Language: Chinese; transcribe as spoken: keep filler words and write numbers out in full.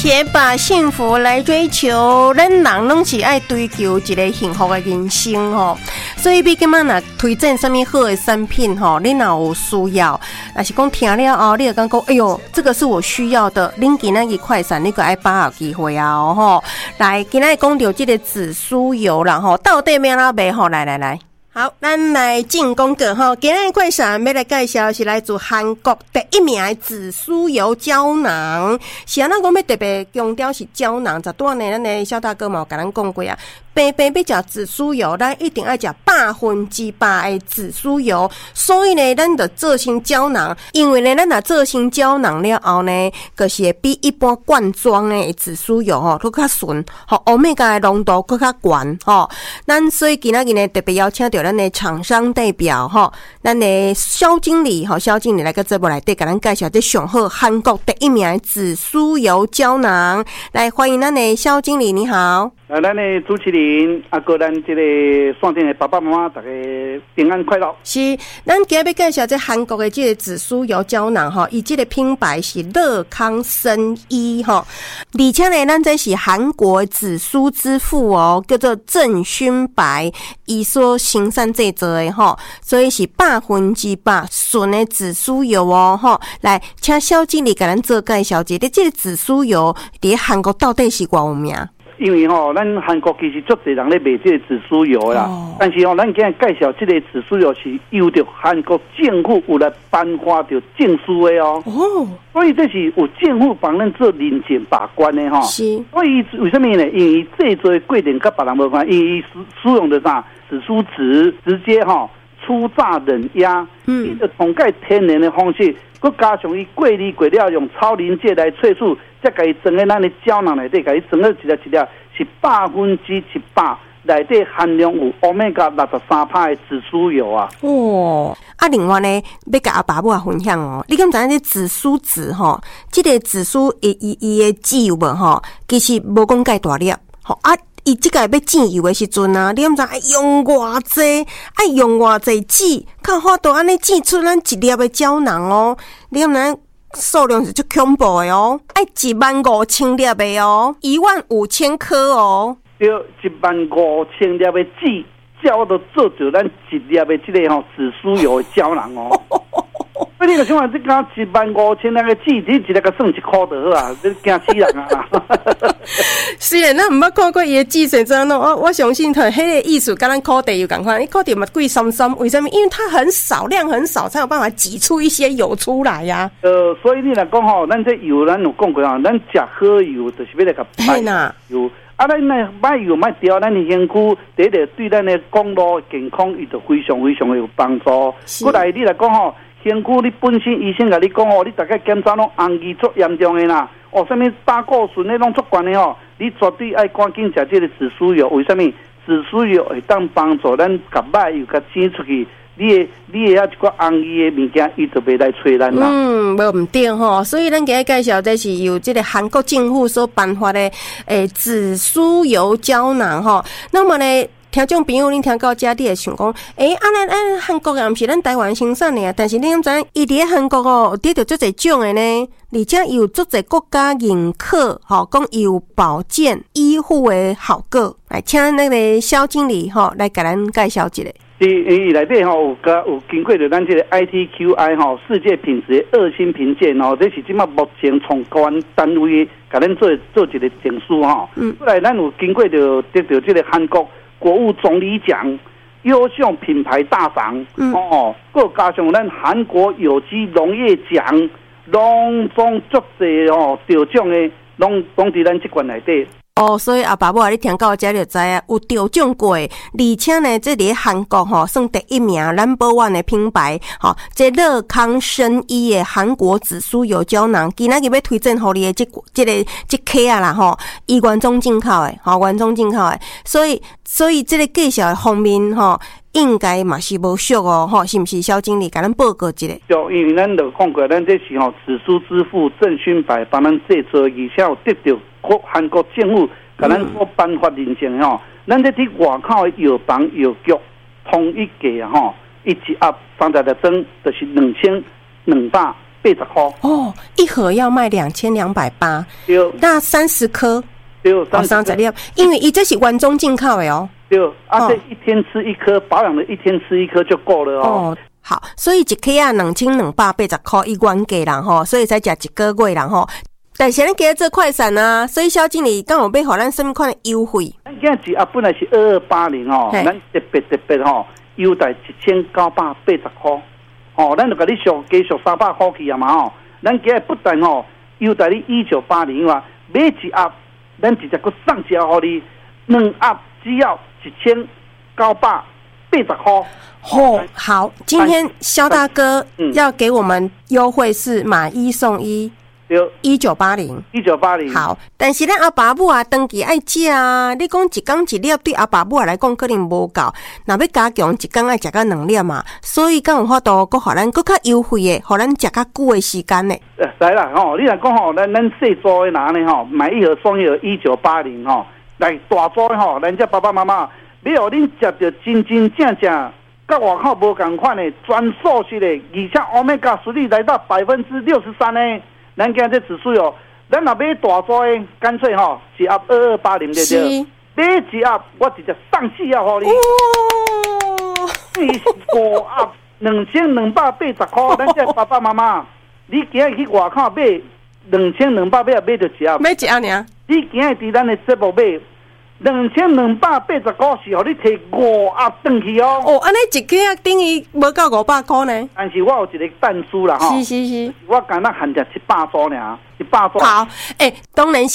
且把幸福来追求，咱人拢是爱追求一个幸福的人生吼。所以，你今仔若推荐什么好的产品吼，你若有需要，若是讲听了后，你就讲讲，哎呦，这个是我需要的。恁今仔日快闪，你个爱把握机会啊吼。来，今仔讲到这个紫苏油啦吼，到底要哪卖吼？来来来。好，咱来进广告吼。今日快闪要来介绍是来自韩国第一名的紫苏油胶囊。是安怎讲要特别强调是胶囊？十段呢，咱的肖大哥嘛有甲咱讲过啊。平平要食紫苏油，咱一定要食百分之百的紫苏油。所以呢，咱就做成胶囊，因为呢，咱若做成胶囊了后呢，就是会比一般罐装的紫苏油吼更较纯，吼欧米伽的浓度更较悬吼。咱所以今仔日呢，特别邀请到咱的厂商代表吼，咱的肖经理吼，肖经理来个节目内底，甲咱介绍这上好韩国第一名的紫苏油胶囊。来，欢迎咱的肖经理，你好。 啊，咱的主持人啊，个咱这个线顶的爸爸妈妈，大家平安快乐。 是，咱今日要介绍这韩国的这个紫苏油胶囊哈，伊这个品牌是乐康生医哈，而且呢，咱这是韩国紫苏之父哦，叫做郑勋白，伊所生产制作的哈，所以是百分之百纯的紫苏油哦哈。来，请肖经理给咱做介绍一下，这个紫苏油伫韩国到底是偌有名？ 因为吼、哦，咱韩国其实足侪人咧卖这个紫苏油啦，哦、但是吼、哦，咱今日介绍这个紫苏油是由着韩国政府有来颁发着证书的哦。哦，所以这是有政府帮咱做认证把关的吼、哦。是。所以为什么呢？因为制作的过程跟别人无关，因为使使用的啥紫苏籽直接吼、哦、初榨冷压，嗯，伊就从介天然的方式，佮加上伊过滤过了，用超临界来萃取。再给伊装在咱的胶囊内底，给伊装到一粒一粒是百分之一百内底含量有欧米伽六十三趴的紫苏油啊！哦， 啊，另外呢，要甲阿爸母也分享哦。你敢知影这紫苏籽吼，这个紫苏伊伊伊的籽有无吼？其实无讲介大粒，吼啊。伊即个要煎油的时阵啊，你敢知爱用偌济，爱用偌济籽，较好都安尼煎出咱一粒的胶囊哦。你敢知？数量是足恐怖的哦，爱一万五千粒的哦，一万五千颗哦， 对，一万五千粒的籽，才我都做着咱一粒的这个吼紫苏油的胶囊哦。所以你个想话，这讲一万五千粒的籽，你一粒个算一块就好啊，你惊死人啊！ 是诶，咱毋捌看过伊的籽是怎样弄，我我相信他迄个意思跟咱烤地有共款，伊烤地嘛贵三三，为什么？因为它很少量很少，才有办法挤出一些油出来呀、啊。呃， 所以你来讲吼，咱这油咱有讲过啊，咱食好油就是要来甲买油。啊，咱呢买油买掉，咱的身躯第一个对咱的公路健康，伊就非常非常的有帮助。过来你来讲吼，身躯你本身医生甲你讲哦，你大概检查拢红肌足严重的啦，哦，什么胆固醇那拢足悬的吼，你绝对爱赶紧食这个紫苏油。为什么？紫苏油会当帮助咱甲歹油甲煎出去。你的你的遐一个红衣的物件，伊就袂来催咱啦。 嗯，无毋对吼，所以咱今日介绍的是由这个韩国政府所颁发的诶紫苏油胶囊吼。那么呢，听众朋友，恁听到这，你会想讲，诶、欸，啊咱咱韩国也毋是咱台湾生产的啊，但是你敢知影，伊伫咧韩国哦，得到足侪奖的呢，而且伊有足侪国家认可，吼，讲伊有保健医护的效果。来，请那个肖经理吼来给咱介绍一下。 伊伊内底吼有个有经过着咱这个 I T Q I 吼世界品质的二星评鉴吼，这是即马目前从高安单位甲咱做做一个证书吼。嗯。后来咱有经过着得到这个韩国国务总理奖优秀品牌大赏，嗯、哦，佮加上咱韩国有机农业奖，拢总足侪哦得奖的，拢拢伫咱这关内底。 哦，所以阿爸母啊，你听到这就知啊，有得奖过，而且呢，这伫韩国吼算第一名 number one 的品牌，吼，这乐康生医的韩国紫苏油胶囊，今仔日要推荐互你的这这个这颗啊啦吼，伊原装进口的，吼，原装进口的，所以所以这个介绍的方面吼。应该嘛是无俗哦，吼，是毋是肖经理甲咱报告一下？ 就因为咱就讲过，咱这是吼紫苏之父郑勋白帮咱制作，而且有得到国韩国政府甲咱所颁发认证吼。咱这伫外口的药房药局统一价吼，一一盒三十粒装，就是两千两百八八十块。 哦，一盒要卖两千两百八， 对， 那三十颗， 对， 三十粒，因为伊这是完中进口的哦。 对，啊，这一天吃一颗，保养的一天吃一颗就够了哦。 哦，好，所以一颗啊，两千两百八十块一元价人吼，所以才食一个月人吼。但是咱今日做快闪啊，所以萧经理刚有要互咱什么款的优惠？ 咱今日啊本来是二二八零哦，咱特别特别吼，优待一千九百八十块，哦，咱就甲你上加上三百块去啊嘛吼，咱今日不但吼优待你一九八零哇，买一盒，咱直接佮送一盒互你，两盒只要一千九百八十块。 哦，好，今天萧大哥要给我们优惠是买一送一。一九八零， 一九八零。 好，但是咱阿爸母啊，长期爱食啊。你讲一缸一粒，对阿爸母来讲可能无够。若要加强，一缸爱食到两粒嘛。所以敢有法度，佮互咱佮较优惠的，互咱食较久的时间呢。 来啦吼，你若讲吼，咱咱细组的人呢吼，买一盒送一盒一九八零吼，来大组的吼，咱这爸爸妈妈要互恁食到真真正正。甲外口无共款的全素食的，而且欧米伽实力来到百分之六十三呢。咱今这指数哟，咱若买大组的，干脆吼一盒二二八零对对，买一盒我直接送四盒给你。哦，你五盒两千两百八十块，咱这爸爸妈妈，你今日去外口买两千两百八十买到一盒， 买一盒尔。 你今日伫咱的节目买。两千两百八十块是，互你摕五盒转去哦。 哦，安尼一个啊等于无到五百块呢。 但是我有一个弹书啦，吼。 是是是。 我敢若限只一百组尔，一百组。 好，诶、欸，当然。